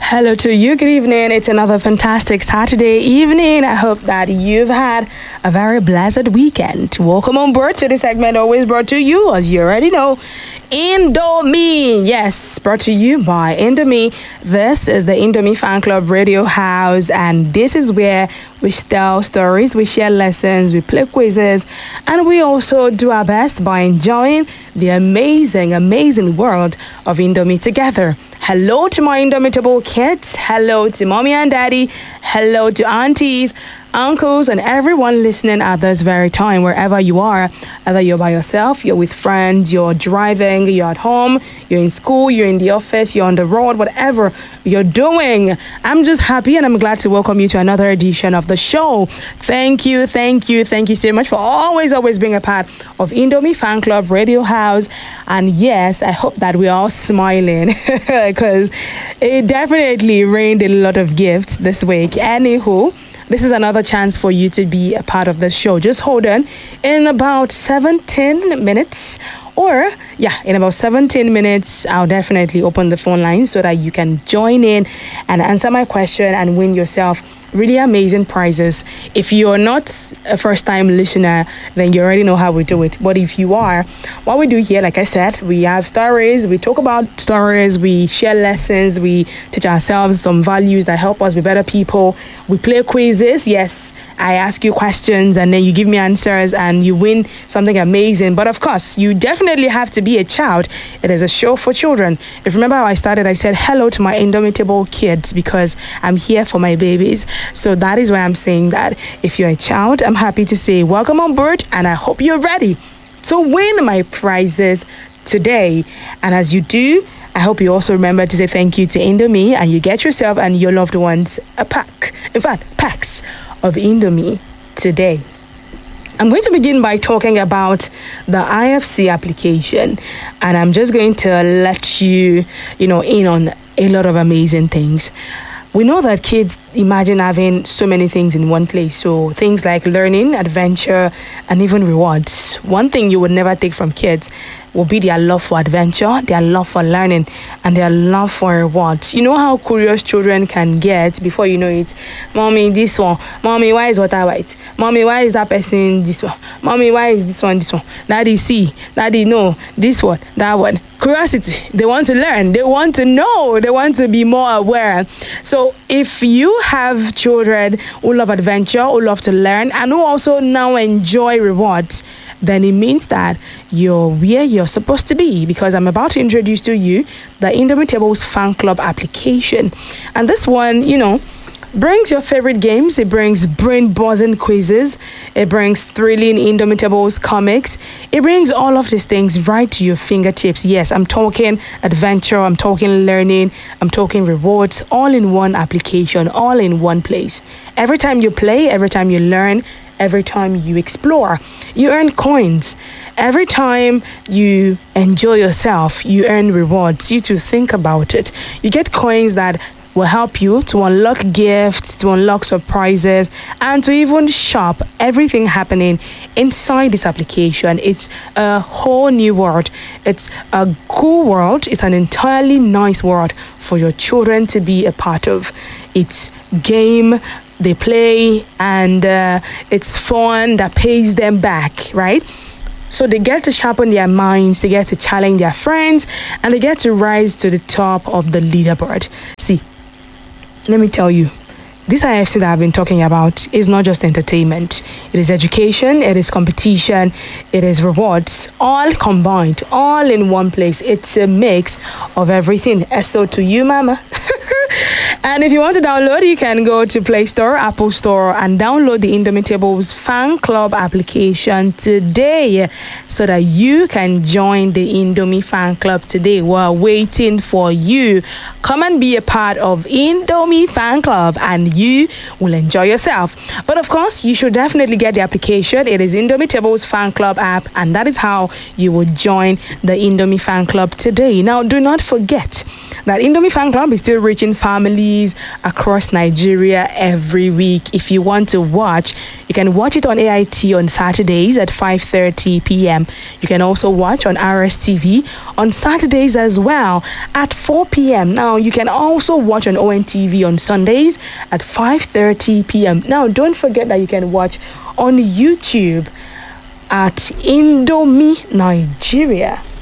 Hello to you. Good evening. It's another fantastic Saturday evening. I hope that you've had a very blessed weekend. Welcome on board to the segment always brought to you, as you already know, Indomie. Yes, brought to you by Indomie. This is the Indomie Fan Club Radio House, and this is where we tell stories, we share lessons, we play quizzes, and we also do our best by enjoying the amazing world of Indomie together. Hello to my Indomitable kids. Hello to mommy and daddy. Hello to aunties, uncles, and everyone listening at this very time, wherever you are. Either you're by yourself, you're with friends, you're driving, you're at home, you're in school, you're in the office, you're on the road, whatever you're doing. I'm just happy and I'm glad to welcome you to another edition of the show. Thank you so much for always being a part of Indomie Fan Club Radio House. And yes, I hope that we're all smiling because it definitely rained a lot of gifts this week. Anywho, this is another chance for you to be a part of the show. Just hold on. In about 17 minutes, in about 17 minutes, I'll definitely open the phone line so that you can join in and answer my question and win yourself really amazing prizes. If you're not a first-time listener, then you already know how we do it. But if you are, what we do here, like I said, we have stories, we talk about stories, we share lessons, we teach ourselves some values that help us be better people. We play quizzes. Yes, I ask you questions and then you give me answers and you win something amazing. But of course, you definitely have to be a child. It is a show for children. If you remember how I started, I said hello to my Indomitable kids because I'm here for my babies. So that is why I'm saying that. If you're a child, I'm happy to say welcome on board and I hope you're ready to win my prizes today. And as you do, I hope you also remember to say thank you to Indomie and you get yourself and your loved ones a pack. In fact, packs of Indomie today. I'm going to begin by talking about the IFC application, and I'm just going to let you in on a lot of amazing things. We know that kids imagine having so many things in one place. So things like learning, adventure, and even rewards. One thing you would never take from kids will be their love for adventure, their love for learning, and their love for rewards. You know how curious children can get before you know it. Mommy, this one. Mommy, why is water white? Mommy, why is that person this one? Mommy, why is this one this one? Daddy, see. Daddy, no. This one, that one. Curiosity. They want to learn. They want to know. They want to be more aware. So if you have children who love adventure, who love to learn, and who also now enjoy rewards, then it means that you're where you're supposed to be, because I'm about to introduce to you the Indomitables Fan Club application. And this one, brings your favorite games. It brings brain-buzzing quizzes. It brings thrilling Indomitables comics. It brings all of these things right to your fingertips. Yes, I'm talking adventure, I'm talking learning, I'm talking rewards, all in one application, all in one place. Every time you play, every time you learn, every time you explore, you earn coins. Every time you enjoy yourself, you earn rewards. You to think about it. You get coins that will help you to unlock gifts, to unlock surprises, and to even shop everything happening inside this application. It's a whole new world. It's a cool world. It's an entirely nice world for your children to be a part of. It's game they play, and it's fun that pays them back, right? So they get to sharpen their minds, they get to challenge their friends, and they get to rise to the top of the leaderboard. See, let me tell you, this IFC that I've been talking about is not just entertainment. It is education, it is competition, it is rewards, all combined, all in one place. It's a mix of everything. So to you, mama. And if you want to download, you can go to Play Store, Apple Store, and download the Indomitables Fan Club application today so that you can join the Indomie Fan Club today. We're waiting for you. Come and be a part of Indomie Fan Club and you will enjoy yourself. But of course, you should definitely get the application. It is Indomitables Fan Club app, and that is how you will join the Indomie Fan Club today. Now, do not forget that Indomie Fan Club is still reaching families across Nigeria every week. If you want to watch, you can watch it on AIT on Saturdays at 5:30 p.m. You can also watch on RSTV on Saturdays as well at 4 p.m. Now, you can also watch on ONTV on Sundays at 5:30 p.m. Now, don't forget that you can watch on YouTube at Indomie Nigeria.